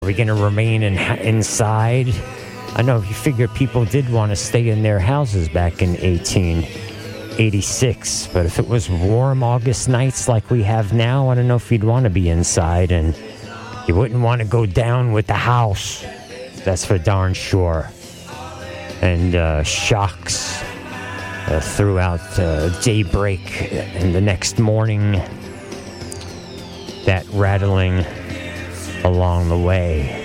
Are we going to remain inside? I know you figure people did want to stay in their houses back in 1886, but if it was warm August nights like we have now, I don't know if you'd want to be inside, and you wouldn't want to go down with the house. That's for darn sure. And shocks throughout daybreak and the next morning. That rattling along the way.